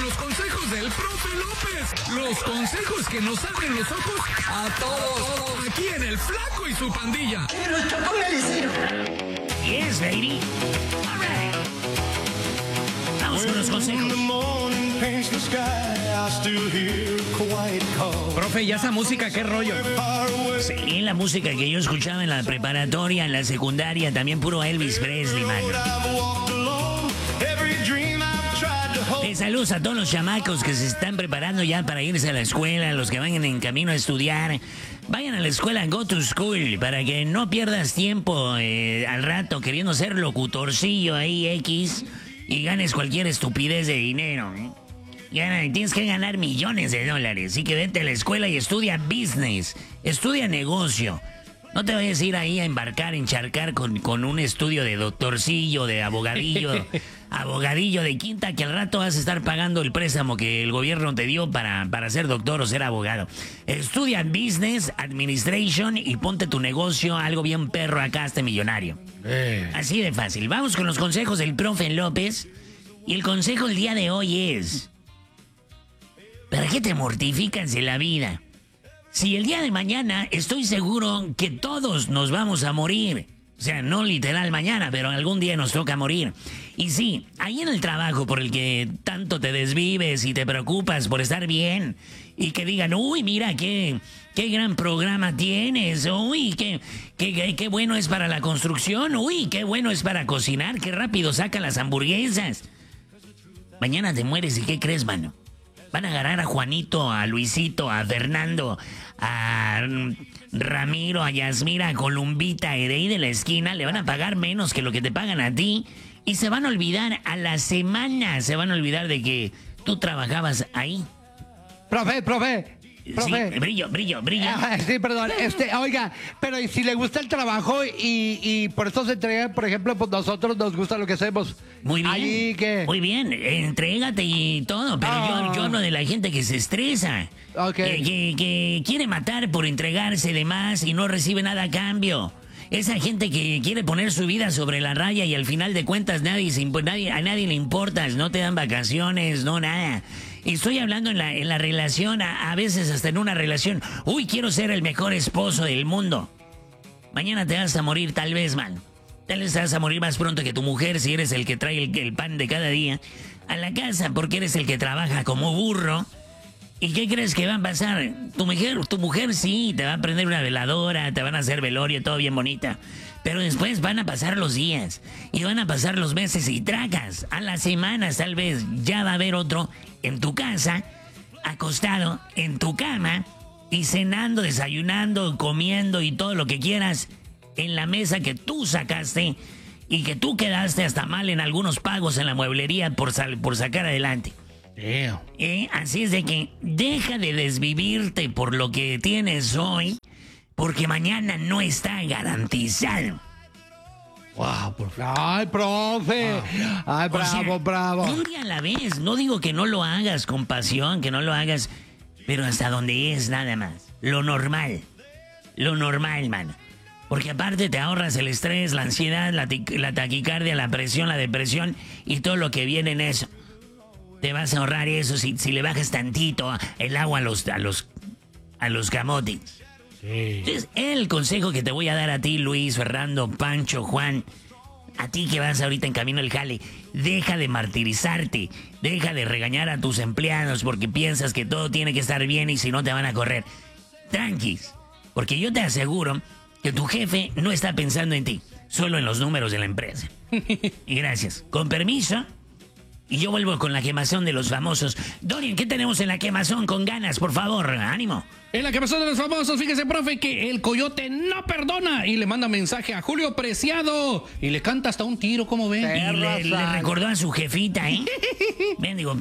con los consejos del profe López. Los consejos que nos abren los ojos a todos. Aquí en El Flaco y su pandilla. Pero póngale cero. Yes, baby. All right. Vamos con los consejos. Profe, ¿y esa música qué rollo? Sí, la música que yo escuchaba en la preparatoria, en la secundaria, también puro Elvis Presley, mano. Saludos a todos los chamacos que se están preparando ya para irse a la escuela, los que vayan en camino a estudiar. Vayan a la escuela, go to school, para que no pierdas tiempo al rato queriendo ser locutorcillo ahí X y ganes cualquier estupidez de dinero. Tienes que ganar millones de dólares, así que vete a la escuela y estudia business, estudia negocio. No te vayas a ir ahí a encharcar con un estudio de doctorcillo, de abogadillo, abogadillo de quinta, que al rato vas a estar pagando el préstamo que el gobierno te dio para ser doctor o ser abogado. Estudia business, administration y ponte tu negocio, algo bien perro acá, este millonario. Así de fácil. Vamos con los consejos del profe López. Y el consejo el día de hoy es: ¿para qué te mortificas en la vida? Si el día de mañana estoy seguro que todos nos vamos a morir. O sea, no literal mañana, pero algún día nos toca morir. Y sí, ahí en el trabajo por el que tanto te desvives y te preocupas por estar bien, y que digan, uy, mira, qué gran programa tienes, uy, qué bueno es para la construcción, uy, qué bueno es para cocinar, qué rápido saca las hamburguesas. Mañana te mueres, ¿y qué crees, mano? Van a agarrar a Juanito, a Luisito, a Fernando, a Ramiro, a Yasmira, a Columbita, de ahí de la esquina. Le van a pagar menos que lo que te pagan a ti. Y se van a olvidar a la semana. Se van a olvidar de que tú trabajabas ahí. Profe. Sí, brillo. Sí, perdón. Oiga, pero ¿y si le gusta el trabajo y por eso se entrega, por ejemplo, pues nosotros nos gusta lo que hacemos? Muy bien. Ahí, ¿qué? Muy bien, entrégate y todo, pero yo hablo de la gente que se estresa. Ok. Que quiere matar por entregarse de más y no recibe nada a cambio. Esa gente que quiere poner su vida sobre la raya y al final de cuentas a nadie le importas, no te dan vacaciones, no nada. Estoy hablando en la relación, a veces hasta en una relación. Uy, quiero ser el mejor esposo del mundo. Mañana te vas a morir, tal vez, man. Tal vez te vas a morir más pronto que tu mujer si eres el que trae el pan de cada día a la casa, porque eres el que trabaja como burro. ¿Y qué crees que va a pasar? Tu mujer sí, te va a prender una veladora, te van a hacer velorio, todo bien bonita. Pero después van a pasar los días y van a pasar los meses y tracas. A las semanas tal vez ya va a haber otro en tu casa, acostado en tu cama y cenando, desayunando, comiendo y todo lo que quieras en la mesa que tú sacaste y que tú quedaste hasta mal en algunos pagos en la mueblería por sacar adelante. Así es de que deja de desvivirte por lo que tienes hoy, porque mañana no está garantizado. Wow, profe. Ay, profe. Wow. Ay, bravo. Un día a la vez. No digo que no lo hagas con pasión, que no lo hagas, pero hasta donde es nada más. Lo normal, mano. Porque aparte te ahorras el estrés, la ansiedad, la taquicardia, la presión, la depresión y todo lo que viene en eso. Te vas a ahorrar eso si le bajas tantito el agua a los camotes. Sí. Entonces, el consejo que te voy a dar a ti, Luis, Fernando, Pancho, Juan, a ti que vas ahorita en camino al jale, deja de martirizarte, deja de regañar a tus empleados porque piensas que todo tiene que estar bien y si no te van a correr. Tranquis, porque yo te aseguro que tu jefe no está pensando en ti, solo en los números de la empresa. Y gracias. Con permiso. Y yo vuelvo con la quemazón de los famosos. Dorian, ¿qué tenemos en la quemazón? Con ganas, por favor, ánimo. En la quemazón de los famosos, fíjese, profe, que el coyote no perdona. Y le manda mensaje a Julio Preciado. Y le canta hasta un tiro, ¿cómo ven? Y le recordó a su jefita, ¿eh? Ven, digo,